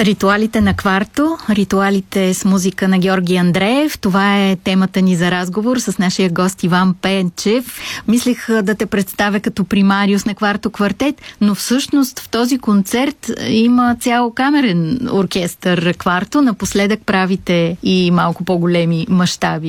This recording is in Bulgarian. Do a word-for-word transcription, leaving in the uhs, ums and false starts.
Ритуалите на Кварто, ритуалите с музика на Георги Андреев. Това е темата ни за разговор с нашия гост Иван Пенчев. Мислех да те представя като примариус на Кварто квартет, но всъщност в този концерт има цял камерен оркестър Кварто. Напоследък правите и малко по-големи мащаби